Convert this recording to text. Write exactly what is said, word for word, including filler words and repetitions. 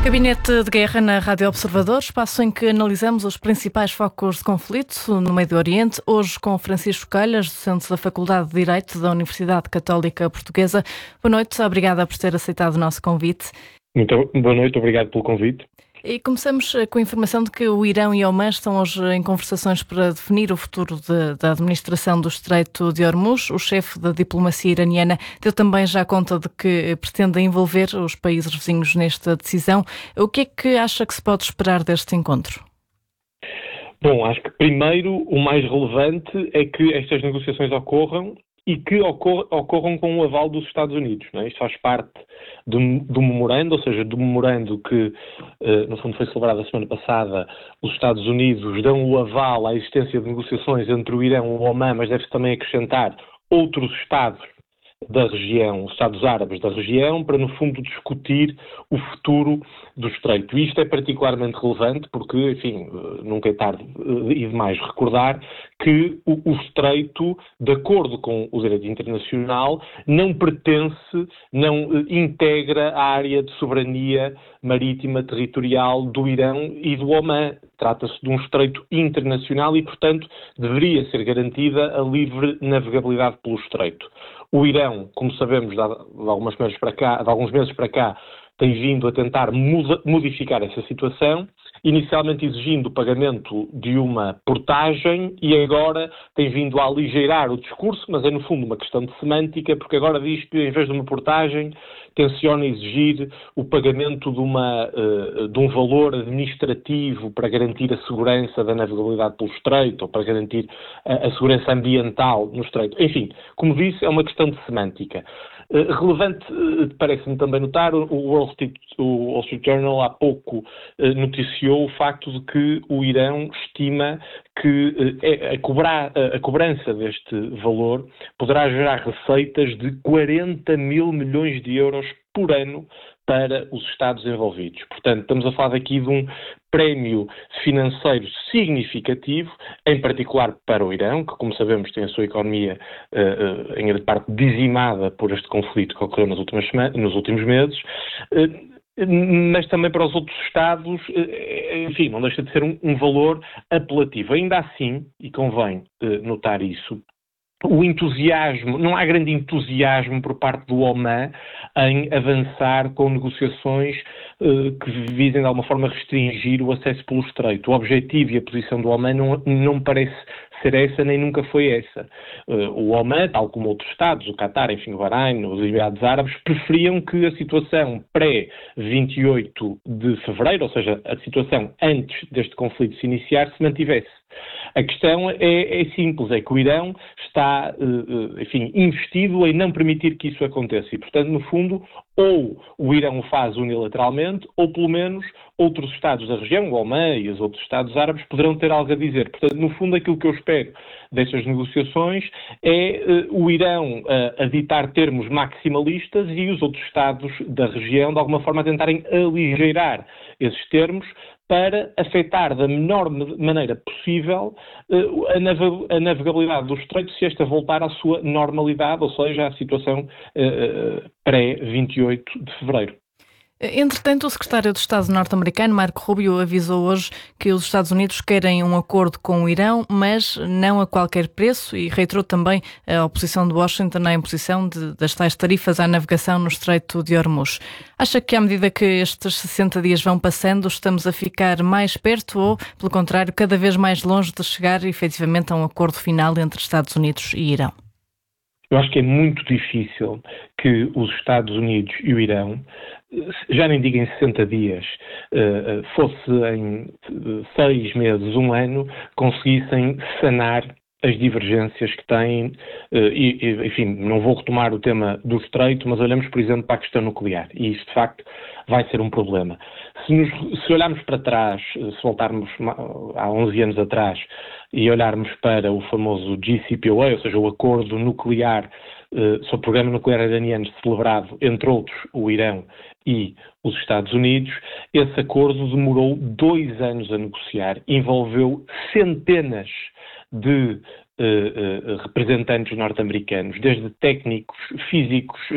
Gabinete de Guerra na Rádio Observador, espaço em que analisamos os principais focos de conflito no Médio Oriente. Hoje com Francisco Calhas, docente da Faculdade de Direito da Universidade Católica Portuguesa. Boa noite, obrigada por ter aceitado o nosso convite. Muito boa noite, obrigado pelo convite. E começamos com a informação de que o Irão e Omã estão hoje em conversações para definir o futuro de, da administração do Estreito de Hormuz. O chefe da diplomacia iraniana deu também já conta de que pretende envolver os países vizinhos nesta decisão. O que é que acha que se pode esperar deste encontro? Bom, acho que primeiro o mais relevante é que estas negociações ocorram e que ocor- ocorram com o aval dos Estados Unidos. Não é? Isto faz parte do, do memorando, ou seja, do memorando que, eh, no fundo, foi celebrado a semana passada. Os Estados Unidos dão o aval à existência de negociações entre o Irão e o Omã, mas deve-se também acrescentar outros Estados da região, os Estados Árabes da região, para, no fundo, discutir o futuro do Estreito. E isto é particularmente relevante porque, enfim, nunca é tarde e demais recordar que o, o Estreito, de acordo com o direito internacional, não pertence, não integra a área de soberania marítima territorial do Irão e do Omã. Trata-se de um Estreito internacional e, portanto, deveria ser garantida a livre navegabilidade pelo Estreito. O Irão, como sabemos, de algumas meses para cá, de alguns meses para cá, tem vindo a tentar muda, modificar essa situação, inicialmente exigindo o pagamento de uma portagem e agora tem vindo a aligeirar o discurso, mas é no fundo uma questão de semântica, porque agora diz que em vez de uma portagem tenciona exigir o pagamento de, uma, uh, de um valor administrativo para garantir a segurança da navegabilidade pelo Estreito ou para garantir a, a segurança ambiental no Estreito. Enfim, como disse, é uma questão de semântica. Uh, relevante, uh, parece-me também notar, o Wall Street, o Wall Street Journal há pouco uh, noticiou o facto de que o Irão estima que uh, a, cobrar, uh, a cobrança deste valor poderá gerar receitas de quarenta mil milhões de euros por ano para os Estados envolvidos. Portanto, estamos a falar aqui de um prémio financeiro significativo, em particular para o Irão, que, como sabemos, tem a sua economia uh, uh, em grande parte dizimada por este conflito que ocorreu nas últimas semanas, nos últimos meses, uh, mas também para os outros Estados, uh, enfim, não deixa de ser um, um valor apelativo. Ainda assim, e convém uh, notar isso, o entusiasmo, não há grande entusiasmo por parte do Omã em avançar com negociações uh, que visem de alguma forma restringir o acesso pelo Estreito. O objetivo e a posição do Omã não, não parece ser essa, nem nunca foi essa. Uh, o Omã, tal como outros Estados, o Qatar, enfim, o Bahrein, os Emirados Árabes, preferiam que a situação pré-vinte e oito de fevereiro, ou seja, a situação antes deste conflito se iniciar, se mantivesse. A questão é, é simples, é que o Irão está, enfim, investido em não permitir que isso aconteça e, portanto, no fundo, ou o Irão o faz unilateralmente, ou pelo menos outros Estados da região, o Omã e os outros Estados árabes, poderão ter algo a dizer. Portanto, no fundo, aquilo que eu espero destas negociações é uh, o Irão uh, a ditar termos maximalistas e os outros Estados da região, de alguma forma, a tentarem aligeirar esses termos para afetar da menor maneira possível uh, a, naveg- a navegabilidade do Estreito se esta voltar à sua normalidade, ou seja, à situação uh, pré-vinte e oito de fevereiro. Entretanto, o secretário de Estado norte-americano, Marco Rubio, avisou hoje que os Estados Unidos querem um acordo com o Irão, mas não a qualquer preço, e reiterou também a oposição de Washington à imposição de, das tais tarifas à navegação no Estreito de Hormuz. Acha que, à medida que estes sessenta dias vão passando, estamos a ficar mais perto ou, pelo contrário, cada vez mais longe de chegar efetivamente a um acordo final entre Estados Unidos e Irão? Eu acho que é muito difícil que os Estados Unidos e o Irão, já nem digo em sessenta dias, fosse em seis meses, um ano, conseguissem sanar as divergências que têm, e, enfim, não vou retomar o tema do Estreito, mas olhamos, por exemplo, para a questão nuclear, e isso, de facto, vai ser um problema. Se, nos, se olharmos para trás, se voltarmos há onze anos atrás, e olharmos para o famoso J C P O A, ou seja, o acordo nuclear uh, sobre o programa nuclear iraniano celebrado, entre outros, o Irão e os Estados Unidos, esse acordo demorou dois anos a negociar, envolveu centenas de uh, uh, representantes norte-americanos, desde técnicos, físicos,